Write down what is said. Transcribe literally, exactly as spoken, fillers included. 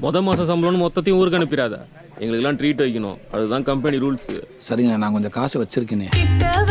மொத மாசம் சம்பளம்னு மொத்தத்தையும் ஊருக்கு அனுப்பிடாத. எங்களுக்கெல்லாம் ட்ரீட் வைக்கணும். அதுதான் கம்பெனி ரூல்ஸ். சரிங்க, நான் கொஞ்சம் காசு வச்சிருக்கேனே.